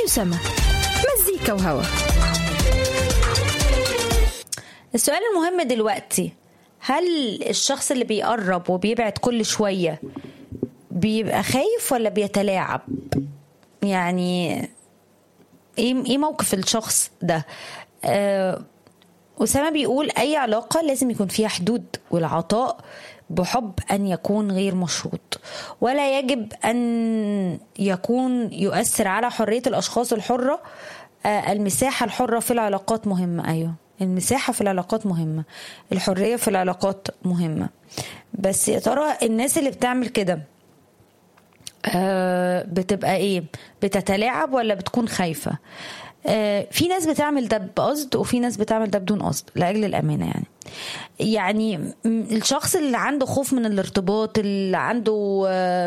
وسما، مزيكا وهوا. السؤال المهم دلوقتي، هل الشخص اللي بيقرب وبيبعد كل شوية بيبقى خايف ولا بيتلاعب؟ يعني ايه موقف الشخص ده؟ أسامة بيقول أي علاقة لازم يكون فيها حدود، والعطاء بحب أن يكون غير مشروط، ولا يجب أن يكون يؤثر على حرية الأشخاص الحرة. المساحة الحرة في العلاقات مهمة. أيوة، المساحة في العلاقات مهمة، الحرية في العلاقات مهمة. بس يا ترى الناس اللي بتعمل كده بتبقى ايه؟ بتتلاعب ولا بتكون خايفة؟ في ناس بتعمل ده بقصد، وفي ناس بتعمل ده بدون قصد لأجل الأمانة. يعني الشخص اللي عنده خوف من الارتباط، اللي عنده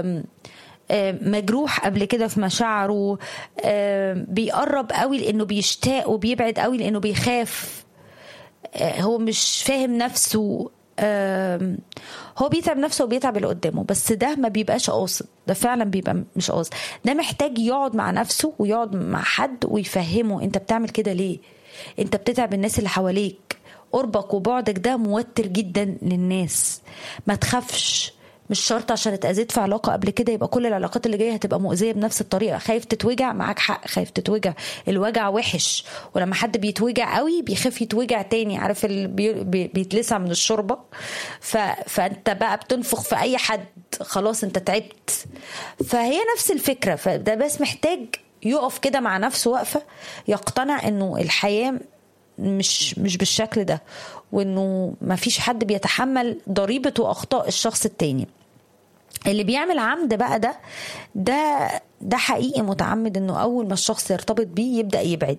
مجروح قبل كده في مشاعره، بيقرب قوي لأنه بيشتاق، وبيبعد قوي لأنه بيخاف. هو مش فاهم نفسه، هو بيتعب نفسه وبيتعب اللي قدامه، بس ده ما بيبقاش قاصد، ده فعلا بيبقى مش قاصد. ده محتاج يقعد مع نفسه ويقعد مع حد ويفهمه انت بتعمل كده ليه، انت بتتعب الناس اللي حواليك، قربك وبعدك ده موتر جدا للناس. ما تخافش، مش شرط عشان اتأذيت في علاقة قبل كده يبقى كل العلاقات اللي جاية هتبقى مؤذية بنفس الطريقة. خايف تتوجع، معاك حق، خايف تتوجع، الوجع وحش، ولما حد بيتوجع قوي بيخاف يتوجع تاني. عارف بيتلسع من الشوربة، فانت بقى بتنفخ في اي حد، خلاص انت تعبت. فهي نفس الفكرة. فده بس محتاج يقف كده مع نفسه وقفة، يقتنع انه الحياة مش بالشكل ده، وانه ما فيش حد بيتحمل ضريبة واخطاء الشخص التاني. اللي بيعمل عمد بقى ده حقيقي متعمد انه اول ما الشخص يرتبط بيه يبدأ يبعد،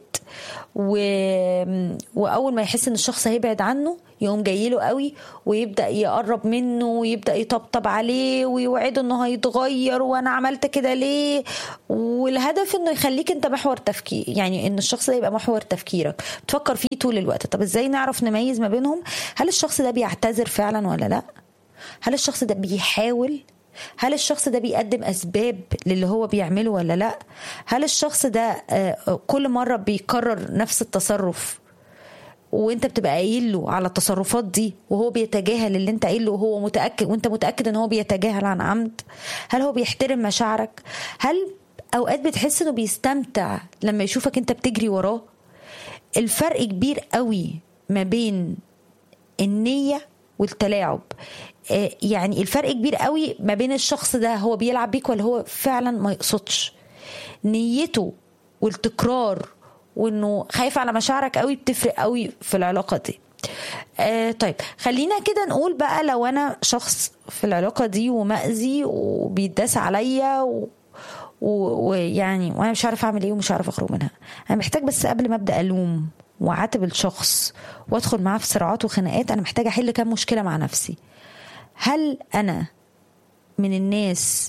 واول ما يحس ان الشخص هيبعد عنه يقوم جايله قوي ويبدأ يقرب منه ويبدأ يطبطب عليه ويوعده انه هيتغير، وانا عملت كده ليه، والهدف انه يخليك انت محور تفكير، يعني ان الشخص ده يبقى محور تفكيرك، بتفكر فيه طول الوقت. طب ازاي نعرف نميز ما بينهم؟ هل الشخص ده بيعتذر فعلا ولا لا؟ هل الشخص ده بيحاول؟ هل الشخص ده بيقدم أسباب للي هو بيعمله ولا لا؟ هل الشخص ده كل مرة بيكرر نفس التصرف وانت بتبقى قايل له على التصرفات دي وهو بيتجاهل اللي انت قايل له، وهو متأكد وانت متأكد ان هو بيتجاهل عن عمد؟ هل هو بيحترم مشاعرك؟ هل اوقات بتحس انه بيستمتع لما يشوفك انت بتجري وراه؟ الفرق كبير قوي ما بين النية والتلاعب. يعني الفرق كبير قوي ما بين الشخص ده هو بيلعب بيك ولا هو فعلا ما يقصدش. نيته والتكرار وانه خايف على مشاعرك قوي بتفرق قوي في العلاقة دي. طيب خلينا كده نقول بقى، لو انا شخص في العلاقة دي ومأذي وبيداس عليا ويعني وانا مش عارف اعمل ايه ومش عارف اخرج منها، انا محتاج بس قبل ما ابدا الوم وعاتب الشخص وادخل معاه في صراعات وخناقات، انا محتاجه احل كام مشكله مع نفسي. هل انا من الناس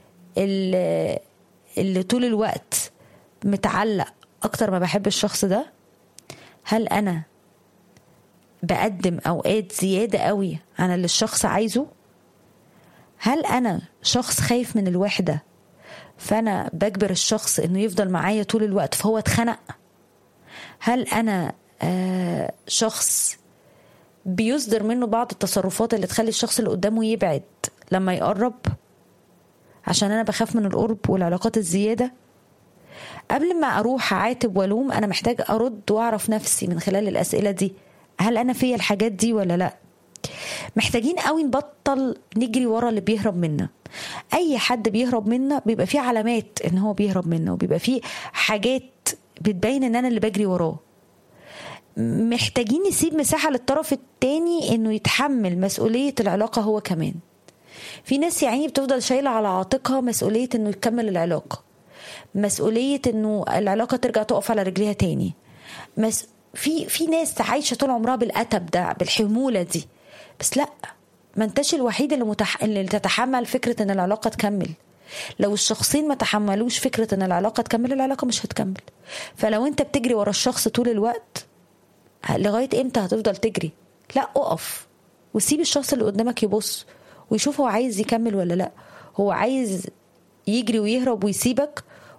اللي طول الوقت متعلق اكتر ما بحب الشخص ده؟ هل انا بقدم اوقات زياده قوي عن اللي الشخص عايزه؟ هل انا شخص خايف من الوحده فانا بجبر الشخص انه يفضل معايا طول الوقت فهو اتخنق؟ هل انا شخص بيصدر منه بعض التصرفات اللي تخلي الشخص اللي قدامه يبعد لما يقرب عشان انا بخاف من القرب والعلاقات الزيادة؟ قبل ما اروح اعاتب والوم انا محتاج ارد واعرف نفسي من خلال الاسئلة دي، هل انا فيا الحاجات دي ولا لا؟ محتاجين قوي نبطل نجري ورا اللي بيهرب منا. اي حد بيهرب منا بيبقى فيه علامات ان هو بيهرب منا، وبيبقى فيه حاجات بتبين ان انا اللي بجري وراه. محتاجين نسيب مساحة للطرف التاني انه يتحمل مسؤولية العلاقة هو كمان. في ناس يعني بتفضل شايلة على عاتقها مسؤولية انه يكمل العلاقة، مسؤولية انه العلاقة ترجع تقف على رجليها تاني. في ناس عايشة طول عمرها بالأتب ده، بالحمولة دي. بس لا، ما انتش الوحيد اللي تتحمل فكرة ان العلاقة تكمل. لو الشخصين ما تحملوش فكرة ان العلاقة تكمل، العلاقة مش هتكمل. فلو انت بتجري ورا الشخص طول الوقت، لغاية امتى هتفضل تجري؟ لا، اقف وسيب الشخص اللي قدامك يبص ويشوف هو عايز يكمل ولا لا. هو عايز يجري ويهرب ويسيبك،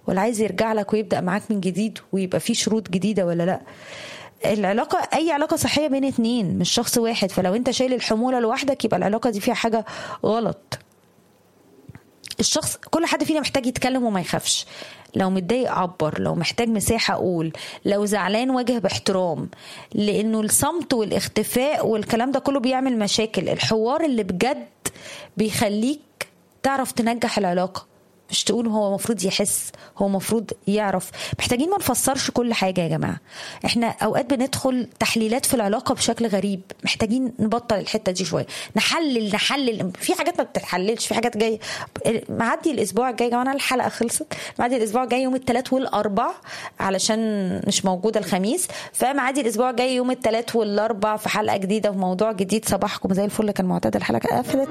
ولا عايز يرجع لك ويبدأ معاك من جديد ويبقى فيه شروط جديدة ولا لا. العلاقة أي علاقة صحية بين اتنين مش شخص واحد، فلو انت شايل الحمولة لوحدك يبقى العلاقة دي فيها حاجة غلط. الشخص كل حد فينا محتاج يتكلم وما يخافش، لو متضايق عبر، لو محتاج مساحة أقول، لو زعلان واجه باحترام، لأنه الصمت والاختفاء والكلام ده كله بيعمل مشاكل. الحوار اللي بجد بيخليك تعرف تنجح العلاقة، مش تقول هو مفروض يحس، هو مفروض يعرف. محتاجين ما نفسرش كل حاجة يا جماعة. احنا اوقات بندخل تحليلات في العلاقة بشكل غريب، محتاجين نبطل الحتة دي شوية، نحلل في حاجات ما بتتحللش، في حاجات جاية. معدي الاسبوع الجاي يا جماعة، الحلقة خلصت، معدي الاسبوع الجاي يوم الثلاث والاربع علشان مش موجودة الخميس، فمعدي الاسبوع الجاي يوم الثلاث والاربع في حلقة جديدة وموضوع جديد. صباحكم زي الفل، كان معتاد الحلقة قفلت